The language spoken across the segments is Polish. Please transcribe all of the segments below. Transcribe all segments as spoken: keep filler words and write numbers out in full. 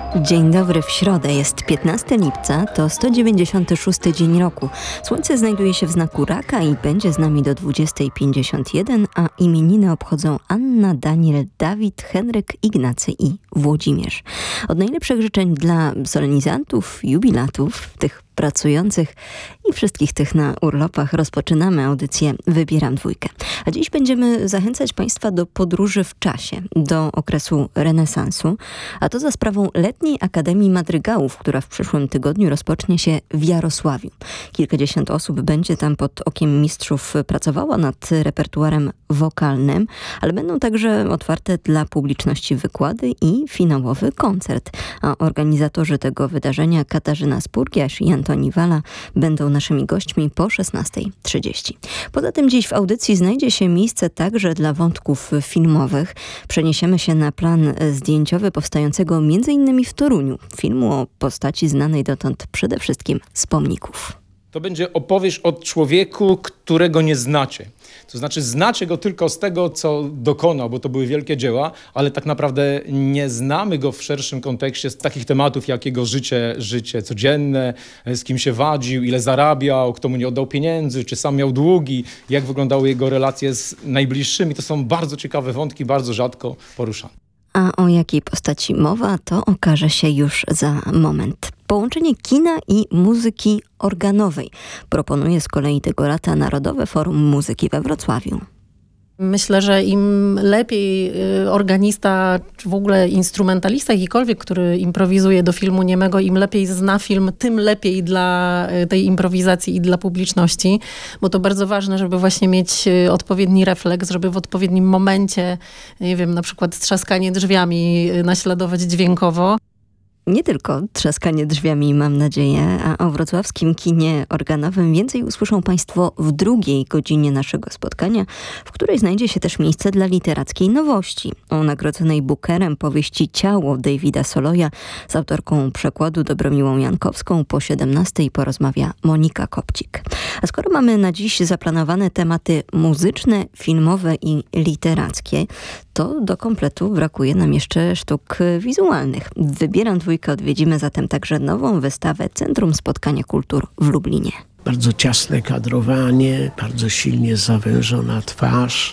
Dzień dobry w środę, jest piętnastego lipca, to sto dziewięćdziesiąty szósty dzień roku. Słońce znajduje się w znaku Raka i będzie z nami do dwudziestej pięćdziesiąt jeden, a imieniny obchodzą Anna, Daniel, Dawid, Henryk, Ignacy i Włodzimierz. Od najlepszych życzeń dla solenizantów, jubilatów, tych pracujących i wszystkich tych na urlopach rozpoczynamy audycję Wybieram Dwójkę. A dziś będziemy zachęcać Państwa do podróży w czasie, do okresu renesansu, a to za sprawą Letniej Akademii Madrygałów, która w przyszłym tygodniu rozpocznie się w Jarosławiu. Kilkadziesiąt osób będzie tam pod okiem mistrzów pracowała nad repertuarem wokalnym, ale będą także otwarte dla publiczności wykłady i finałowy koncert. A organizatorzy tego wydarzenia, Katarzyna Spurgiasz i Antoni Wala, będą naszymi gośćmi po szesnastej trzydzieści. Poza tym dziś w audycji znajdzie się miejsce także dla wątków filmowych. Przeniesiemy się na plan zdjęciowy powstającego m.in. w Toruniu. Filmu o postaci znanej dotąd przede wszystkim z pomników. To będzie opowieść o człowieku, którego nie znacie. To znaczy znacie go tylko z tego, co dokonał, bo to były wielkie dzieła, ale tak naprawdę nie znamy go w szerszym kontekście z takich tematów, jak jego życie, życie codzienne, z kim się wadził, ile zarabiał, kto mu nie oddał pieniędzy, czy sam miał długi, jak wyglądały jego relacje z najbliższymi. To są bardzo ciekawe wątki, bardzo rzadko poruszane. A o jakiej postaci mowa, to okaże się już za moment. Połączenie kina i muzyki organowej proponuje z kolei tego lata Narodowe Forum Muzyki we Wrocławiu. Myślę, że im lepiej organista, czy w ogóle instrumentalista jakikolwiek, który improwizuje do filmu niemego, im lepiej zna film, tym lepiej dla tej improwizacji i dla publiczności, bo to bardzo ważne, żeby właśnie mieć odpowiedni refleks, żeby w odpowiednim momencie, nie wiem, na przykład trzaskanie drzwiami naśladować dźwiękowo. Nie tylko trzaskanie drzwiami, mam nadzieję, a o wrocławskim kinie organowym więcej usłyszą Państwo w drugiej godzinie naszego spotkania, w której znajdzie się też miejsce dla literackiej nowości. O nagrodzonej Bookerem powieści Ciało Davida Soloja z autorką przekładu Dobromiłą Jankowską po siedemnastej porozmawia Monika Kopcik. A skoro mamy na dziś zaplanowane tematy muzyczne, filmowe i literackie, to do kompletu brakuje nam jeszcze sztuk wizualnych. Wybieram dwójkę, odwiedzimy zatem także nową wystawę Centrum Spotkania Kultur w Lublinie. Bardzo ciasne kadrowanie, bardzo silnie zawężona twarz,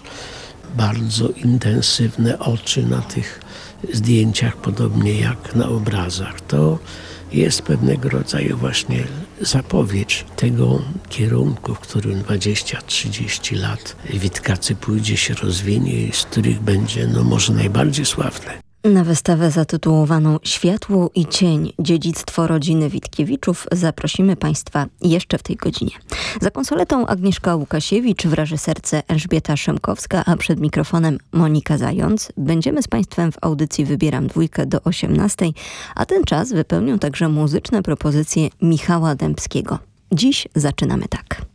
bardzo intensywne oczy na tych zdjęciach, podobnie jak na obrazach. To jest pewnego rodzaju właśnie zapowiedź tego kierunku, w którym dwadzieścia trzydzieści lat Witkacy pójdzie, się rozwinie i z których będzie no może najbardziej sławny. Na wystawę zatytułowaną Światło i cień – dziedzictwo rodziny Witkiewiczów zaprosimy Państwa jeszcze w tej godzinie. Za konsoletą Agnieszka Łukasiewicz, w reżyserce Elżbieta Szymkowska, a przed mikrofonem Monika Zając. Będziemy z Państwem w audycji Wybieram Dwójkę do osiemnastej, a ten czas wypełnią także muzyczne propozycje Michała Dębskiego. Dziś zaczynamy tak.